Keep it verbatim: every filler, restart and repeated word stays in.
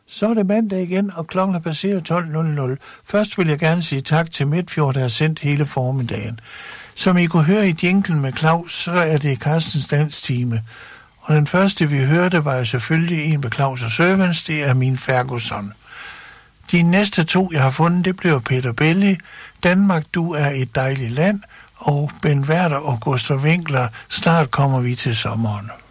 Så er det mandag igen, og klokken er passeret tolv nul nul. Først vil jeg gerne sige tak til Midtfjord, der har sendt hele formiddagen. Som I kunne høre i jinglen med Claus, så er det Carstens Danstime. Og den første, vi hørte, var jo selvfølgelig en med Claus og Servants, det er min Ferguson. De næste to, jeg har fundet, det bliver Peter Belli, Danmark, du er et dejligt land, og Ben Werther og Gustav Winkler, snart kommer vi til sommeren.